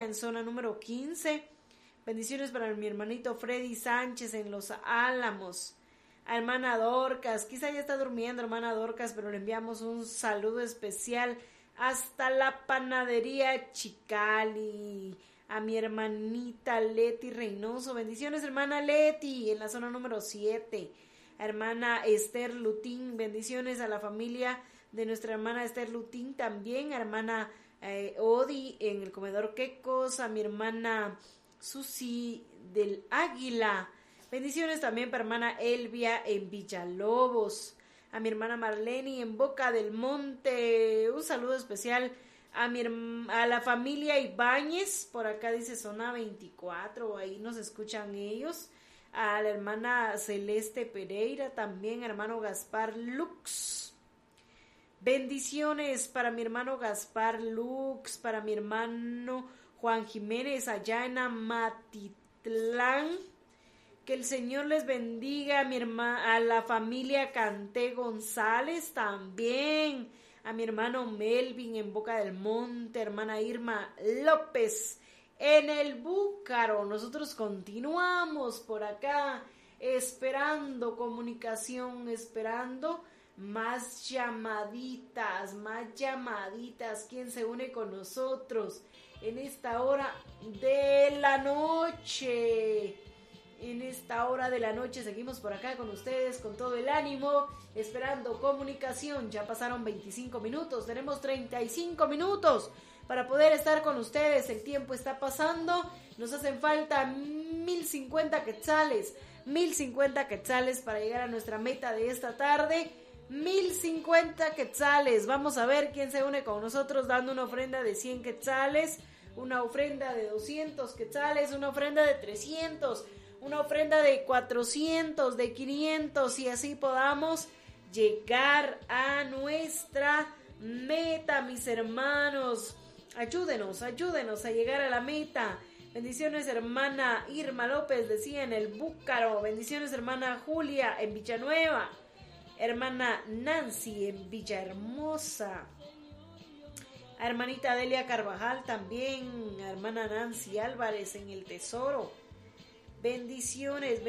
en zona número 15. Bendiciones para mi hermanito Freddy Sánchez en Los Álamos. A hermana Dorcas, quizá ya está durmiendo hermana Dorcas, pero le enviamos un saludo especial hasta la panadería Chicali. A mi hermanita Leti Reynoso, bendiciones hermana Leti en la zona número 7. A hermana Esther Lutín, bendiciones a la familia de nuestra hermana Esther Lutín también. A hermana Odi en el comedor Quecos. A mi hermana Susi del Águila. Bendiciones también para hermana Elvia en Villalobos. A mi hermana Marlene en Boca del Monte. Un saludo especial a la familia Ibáñez. Por acá dice zona 24. Ahí nos escuchan ellos. A la hermana Celeste Pereira también. Hermano Gaspar Lux. Bendiciones para mi hermano Gaspar Lux. Para mi hermano Juan Jiménez allá en Amatitlán. Que el Señor les bendiga a la familia Canté González también. A mi hermano Melvin en Boca del Monte. Hermana Irma López en el Búcaro. Nosotros continuamos por acá esperando comunicación, esperando más llamaditas. ¿Quién se une con nosotros en esta hora de la noche? En esta hora de la noche seguimos por acá con ustedes con todo el ánimo, esperando comunicación. Ya pasaron 25 minutos, tenemos 35 minutos para poder estar con ustedes. El tiempo está pasando, nos hacen falta 1050 quetzales. 1050 quetzales para llegar a nuestra meta de esta tarde. 1050 quetzales. Vamos a ver quién se une con nosotros dando una ofrenda de 100 quetzales, una ofrenda de 200 quetzales, una ofrenda de 300, una ofrenda de 400, de 500, y así podamos llegar a nuestra meta, mis hermanos. Ayúdenos a llegar a la meta. Bendiciones hermana Irma López, decía en el Búcaro. Bendiciones hermana Julia en Villanueva. Hermana Nancy en Villahermosa. A hermanita Delia Carvajal también. A hermana Nancy Álvarez en El Tesoro. Bendiciones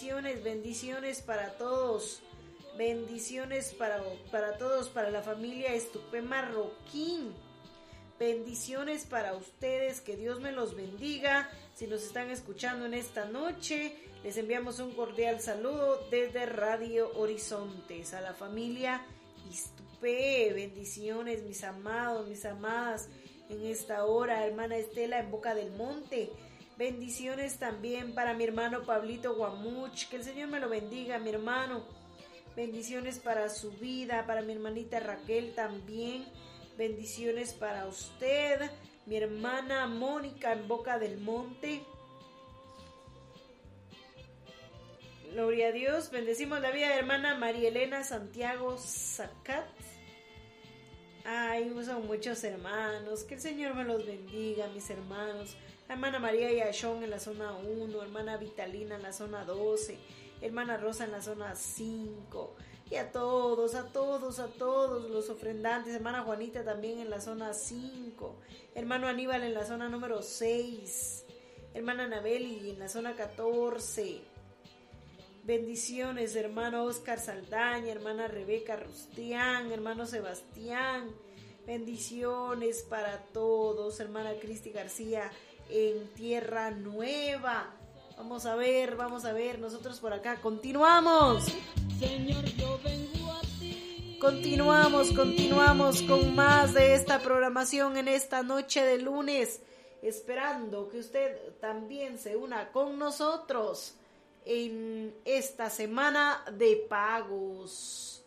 para todos. Bendiciones para todos, para la familia Estupé Marroquín. Bendiciones para ustedes, que Dios me los bendiga. Si nos están escuchando en esta noche, les enviamos un cordial saludo desde Radio Horizontes. A la familia Estupé, bendiciones, mis amados, mis amadas, en esta hora. Hermana Estela en Boca del Monte. Bendiciones también para mi hermano Pablito Guamuch, que el Señor me lo bendiga, mi hermano. Bendiciones para su vida, para mi hermanita Raquel también. Bendiciones para usted, mi hermana Mónica en Boca del Monte. Gloria a Dios. Bendecimos la vida de hermana María Elena Santiago Zacat. Ay, son muchos hermanos. Que el Señor me los bendiga, mis hermanos. Hermana María Yashón en la zona 1, hermana Vitalina en la zona 12, hermana Rosa en la zona 5, y a todos los ofrendantes, hermana Juanita también en la zona 5, hermano Aníbal en la zona número 6, hermana Anabeli en la zona 14, bendiciones, hermano Oscar Saldaña, hermana Rebeca Rustián, hermano Sebastián, bendiciones para todos, hermana Cristi García en Tierra Nueva. Vamos a ver, nosotros por acá continuamos. Señor, yo vengo a ti. Continuamos con más de esta programación en esta noche de lunes, esperando que usted también se una con nosotros en esta semana de pagos.